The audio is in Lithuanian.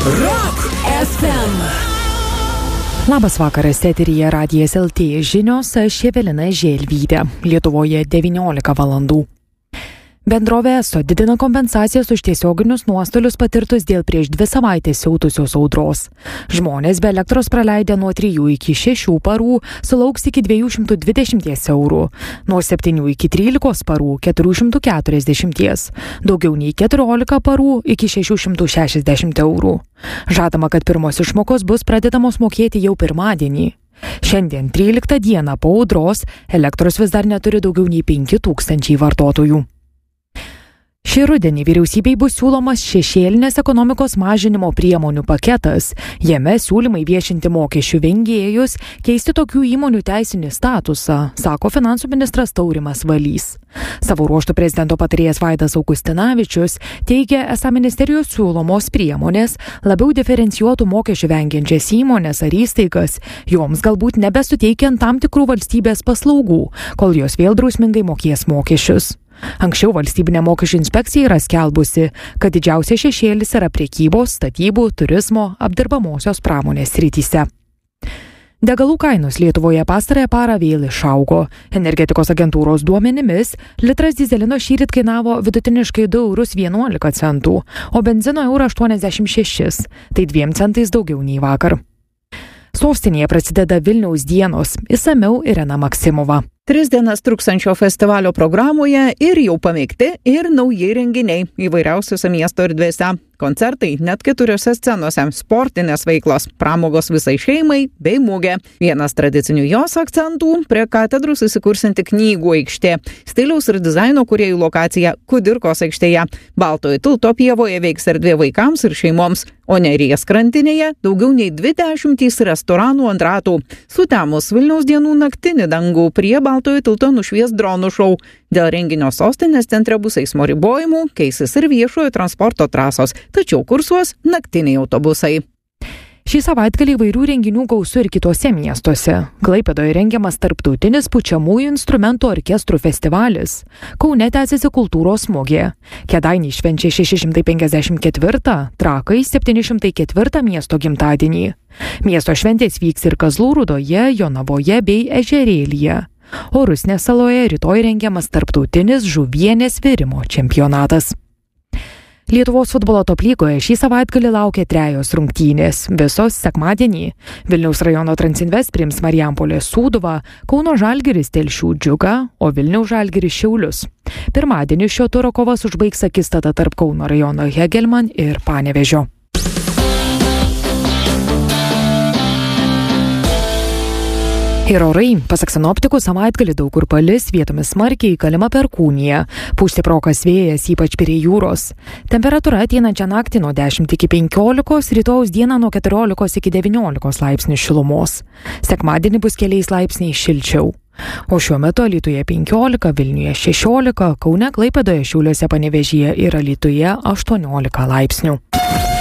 Rock FM. Labas vakaras, eteryje Radijas LT žinios, aš Evelina Želvytė. Lietuvoje 19 valandų. Bendrovė ESO didina kompensacijas už tiesioginius nuostolius patirtus dėl prieš 2 savaitės siautusios audros. Žmonės be elektros praleidę nuo 3 iki 6 parų sulauks iki 220 eurų, nuo 7 iki 13 parų 440, daugiau nei 14 parų iki 660 eurų. Žadama, kad pirmos išmokos bus pradedamos mokėti jau pirmadienį. Šiandien 13 dieną po audros elektros vis dar neturi daugiau nei 5000 vartotojų. Šį rudenį vyriausybei bus siūlomas šešėlinės ekonomikos mažinimo priemonių paketas. Jame siūlymai viešinti mokesčių vengėjus, keisti tokių įmonių teisinį statusą, sako finansų ministras Taurimas Valys. Savo ruožtu prezidento patarėjas Vaidas Augustinavičius teigia, esą ministerijos siūlomos priemonės labiau diferencijuotų mokesčių vengiančias įmonės ar įstaigas, joms galbūt nebesuteikiant tam tikrų valstybės paslaugų, kol jos vėl drausmingai mokės mokesčius. Anksčiau valstybinė mokesčių inspekcija yra skelbusi, kad didžiausias šešėlis yra prekybos, statybų, turizmo, apdirbamosios pramonės srityse. Degalų kainos Lietuvoje pastarąją parą vėl išaugo. Energetikos agentūros duomenimis litras dyzelino šįryt kainavo vidutiniškai 2,11 €, o benzino 1,86 €, tai 2 centais daugiau nei vakar. Sostinėje prasideda Vilniaus dienos, išsamiau Irena Maksimova. 3 dienas truksančio festivalio programoje ir jau pamėgti, ir nauji renginiai įvairiausiuose miesto erdvėse. Koncertai net 4 scenose, sportinės veiklos, pramogos visai šeimai bei mugė. Vienas tradicinių jos akcentų - prie katedros įsikursinti knygų aikštė. Stiliaus ir dizaino kūrėjų lokacija Kudirkos aikštėje. Baltojo tilto pievoje veiks erdvė vaikams ir šeimoms, o Neries krantinėje daugiau nei 20 restoranų ant ratų. Sutemus Vilniaus dienų naktinį dangų prie Baltojo tilto nušvies dronų šou. Dėl renginio sostinės centre bus eismo ribojimų, keisis ir viešojo transporto trasos, tačiau kursuos naktiniai autobusai. Šį savaitgalį įvairių renginių gausu ir kitose miestuose. Klaipėdoje rengiamas tarptautinis pučiamųjų instrumentų orkestrų festivalis. Kaune tęsiasi kultūros mugė. Kėdainiai švenčia 654, Trakai 704 miesto gimtadienį. Miesto šventės vyks ir Kazlų Rūdoje, Jonavoje bei Ežerėlyje. O Rusnės saloje rytoj rengiamas tarptautinis žuvienės virimo čempionatas. Lietuvos futbolo top lygoje šį savaitgalį laukia 3 rungtynės, visos sekmadienį. Vilniaus rajono Transinvest priims Marijampolės Sūduvą, Kauno Žalgiris Telšių Džiugą, o Vilniaus Žalgiris Šiaulius. Pirmadienį šio turo kovas užbaigs akistata tarp Kauno rajono Hegelman ir Panevėžio. Ir orai, pasak sinoptikų, savaitgalį daug kur palis, vietomis smarkiai, galima perkūnija. Pūs stiprokas vėjas, ypač prie jūros. Temperatūra ateinančią naktį nuo 10 iki 15, rytojaus dieną nuo 14 iki 19 laipsnių šilumos. Sekmadienį bus keliais laipsniais šilčiau. O šiuo metu Alytuje 15, Vilniuje 16, Kaune, Klaipėdoje, Šiauliuose, Panevėžyje ir Alytuje 18 laipsnių.